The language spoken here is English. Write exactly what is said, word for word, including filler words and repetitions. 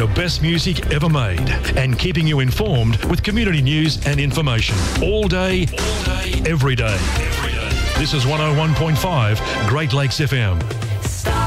best music ever made and keeping you informed with community news and information all day, all day, every day. Every day. This is one oh one point five Great Lakes F M.